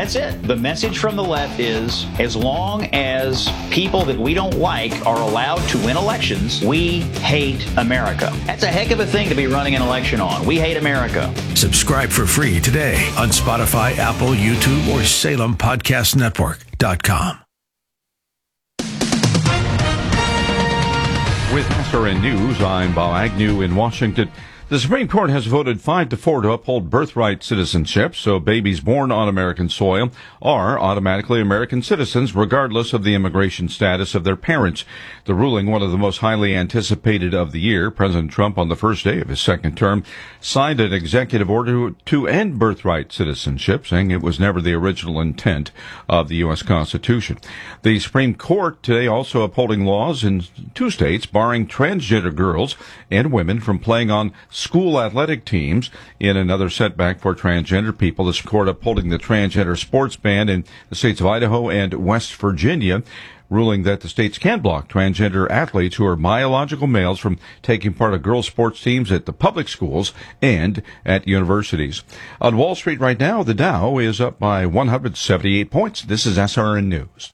That's it. The message from the left is, as long as people that we don't like are allowed to win elections, we hate America. That's a heck of a thing to be running an election on. We hate America. Subscribe for free today on Spotify, Apple, YouTube, or SalemPodcastNetwork.com. With SRN News, I'm Bob Agnew in Washington. The Supreme Court has voted 5-4 to uphold birthright citizenship, so babies born on American soil are automatically American citizens regardless of the immigration status of their parents. The ruling, one of the most highly anticipated of the year, President Trump, on the first day of his second term, signed an executive order to end birthright citizenship, saying it was never the original intent of the U.S. Constitution. The Supreme Court today also upholding laws in 2 states barring transgender girls and women from playing on school athletic teams. In another setback for transgender people, the court upholding the transgender sports ban in the states of Idaho and West Virginia, ruling that the states can block transgender athletes who are biological males from taking part of girls' sports teams at the public schools and at universities. On Wall Street right now, the Dow is up by 178 points. This is SRN News.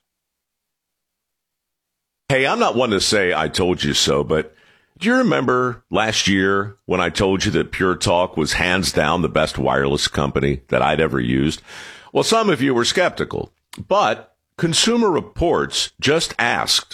Hey, I'm not one to say I told you so, but do you remember last year when I told you that Pure Talk was hands down the best wireless company that I'd ever used? Well, some of you were skeptical, but Consumer Reports just asked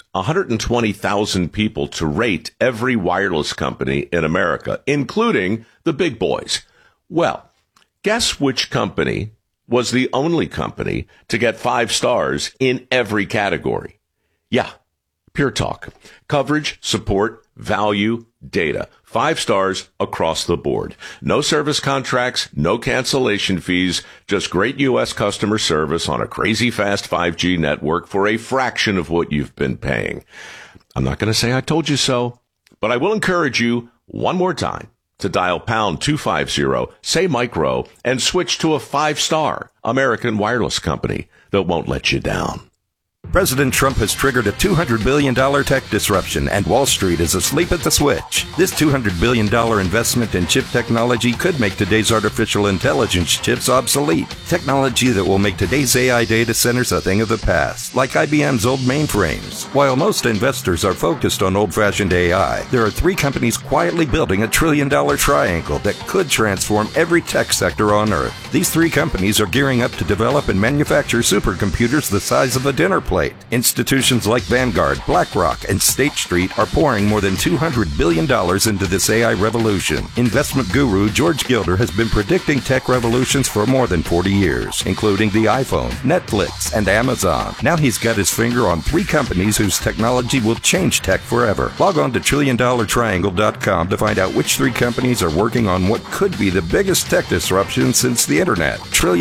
120,000 people to rate every wireless company in America, including the big boys. Well, guess which company was the only company to get 5 stars in every category? Yeah, Pure Talk. Coverage, support, value, data. 5 stars across the board. No service contracts, no cancellation fees, just great U.S. customer service on a crazy fast 5G network for a fraction of what you've been paying. I'm not going to say I told you so, but I will encourage you one more time to dial pound 250, say micro, and switch to a 5-star American wireless company that won't let you down. President Trump has triggered a $200 billion tech disruption, and Wall Street is asleep at the switch. This $200 billion investment in chip technology could make today's artificial intelligence chips obsolete. Technology that will make today's AI data centers a thing of the past, like IBM's old mainframes. While most investors are focused on old-fashioned AI, there are 3 companies quietly building a $1 trillion triangle that could transform every tech sector on Earth. These 3 companies are gearing up to develop and manufacture supercomputers the size of a dinner plate. Institutions like Vanguard, BlackRock, and State Street are pouring more than $200 billion into this AI revolution. Investment guru George Gilder has been predicting tech revolutions for more than 40 years, including the iPhone, Netflix, and Amazon. Now he's got his finger on 3 companies whose technology will change tech forever. Log on to TrillionDollarTriangle.com to find out which 3 companies are working on what could be the biggest tech disruption since the internet.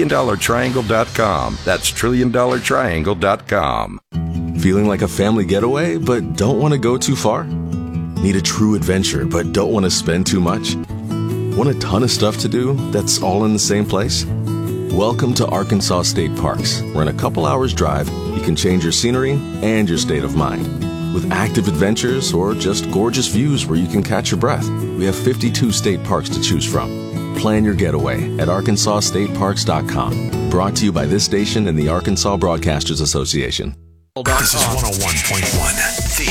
TrillionDollarTriangle.com. That's TrillionDollarTriangle.com. Feeling like a family getaway, but don't want to go too far? Need a true adventure, but don't want to spend too much? Want a ton of stuff to do that's all in the same place? Welcome to Arkansas State Parks, where in a couple hours drive, you can change your scenery and your state of mind. With active adventures or just gorgeous views where you can catch your breath, we have 52 state parks to choose from. Plan your getaway at ArkansasStateParks.com. Brought to you by this station and the Arkansas Broadcasters Association. This is 101.1, The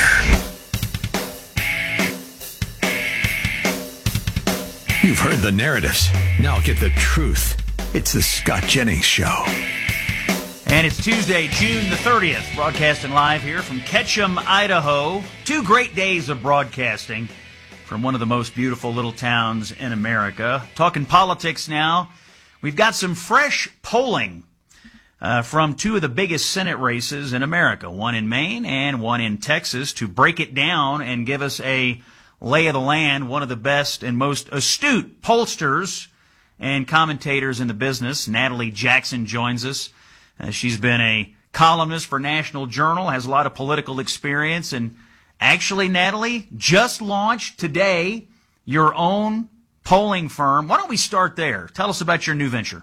Answer. You've heard the narratives. Now get the truth. It's the Scott Jennings Show. And it's Tuesday, June the 30th, broadcasting live here from Ketchum, Idaho. 2 great days of broadcasting from one of the most beautiful little towns in America. Talking politics now. We've got some fresh polling from 2 of the biggest Senate races in America, one in Maine and one in Texas, to break it down and give us a lay of the land. One of the best and most astute pollsters and commentators in the business, Natalie Jackson, joins us. She's been a columnist for National Journal, has a lot of political experience, and actually, Natalie, just launched today your own polling firm. Why don't we start there? Tell us about your new venture.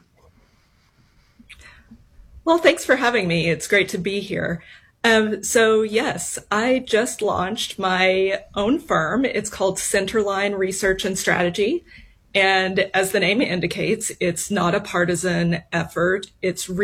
Well, thanks for having me. It's great to be here. So yes, I just launched my own firm. It's called Centerline Research and Strategy. And as the name indicates, it's not a partisan effort. It's